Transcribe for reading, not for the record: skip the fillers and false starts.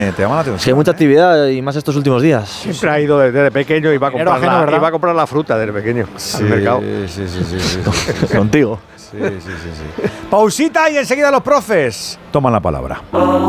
Te llama la atención. Sí, hay mucha actividad y más estos últimos días. Siempre ha ido desde pequeño y va a comprar la fruta desde pequeño al mercado. Sí. Contigo. Sí. Pausita y enseguida los profes toman la palabra.